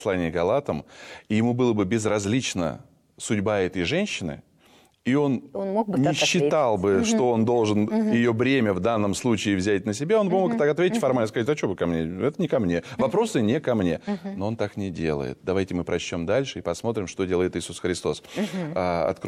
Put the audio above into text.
послание Галатам, и ему было бы безразлична судьба этой женщины, и он мог бы не так считал бы, что он должен ее бремя в данном случае взять на себя, он бы мог так ответить формально, сказать, а что вы ко мне? Это не ко мне. Вопросы не ко мне. Но он так не делает. Давайте мы прочтем дальше и посмотрим, что делает Иисус Христос.